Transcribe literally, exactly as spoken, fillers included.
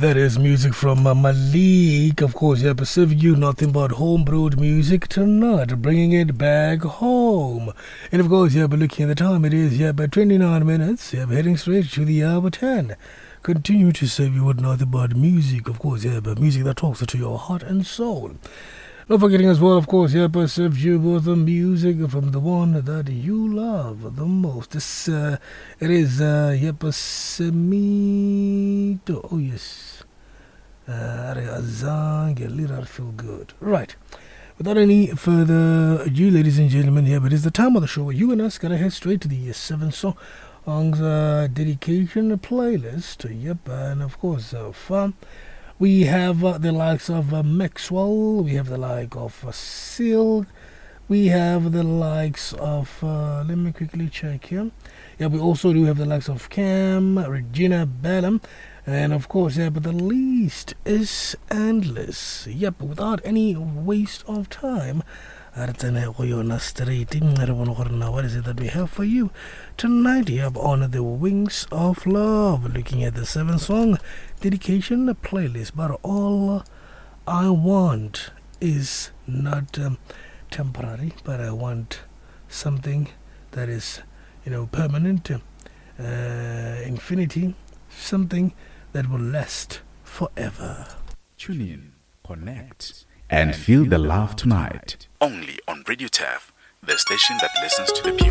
that is music from uh, Malik. Of course, yeah, but serving you nothing but home-brewed music tonight, bringing it back home. And of course, yeah, but looking at the time, it is, yeah, but twenty-nine minutes, yeah, but heading straight to the hour ten. Continue to serve you with nothing but music, of course, yeah, but music that talks to your heart and soul. Not forgetting as well, of course, yeah, but serve you with the music from the one that you love the most. This, uh, it is, uh, yeah, but Semito. Oh, yes. Uh, Azang, a little feel good. Right. Without any further ado, ladies and gentlemen, yeah, but it's the time of the show where you and us gonna head straight to the seven songs uh, dedication playlist. Yep, and of course, uh, fun. We have uh, the likes of uh, Maxwell, we have the like of uh, Silk, we have the likes of, uh, let me quickly check here. Yeah, we also do have the likes of Cam, Regina Bellum, and of course, yeah, but the list is endless. Yep, without any waste of time, what is it that we have for you tonight here on The Wings of Love, looking at the seven song dedication playlist. But all I want is not um, temporary, but I want something that is, you know, permanent, uh, infinity, something that will last forever. Tune in, connect, and feel the love tonight. Only on Radio T A F, the station that listens to the people.